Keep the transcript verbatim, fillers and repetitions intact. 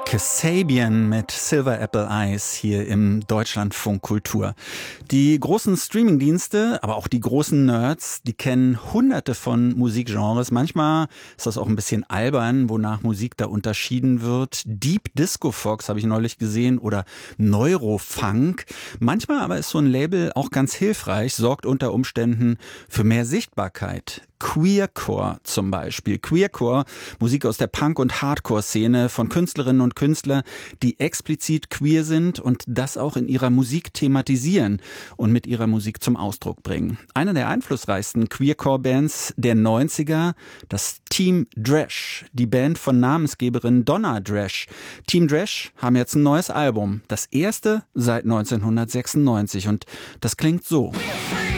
Kasabian mit Silver Apple Eyes hier im Deutschlandfunk Kultur. Die großen Streamingdienste, aber auch die großen Nerds, die kennen hunderte von Musikgenres. Manchmal ist das auch ein bisschen albern, wonach Musik da unterschieden wird. Deep Disco Fox habe ich neulich gesehen oder Neurofunk. Manchmal aber ist so ein Label auch ganz hilfreich, sorgt unter Umständen für mehr Sichtbarkeit. Queercore zum Beispiel. Queercore, Musik aus der Punk- und Hardcore-Szene von Künstlerinnen und Künstlern, die explizit queer sind und das auch in ihrer Musik thematisieren und mit ihrer Musik zum Ausdruck bringen. Eine der einflussreichsten Queercore-Bands der neunziger, das Team Dresch, die Band von Namensgeberin Donna Dresch. Team Dresch haben jetzt ein neues Album, das erste seit neunzehnhundertsechsundneunzig und das klingt so.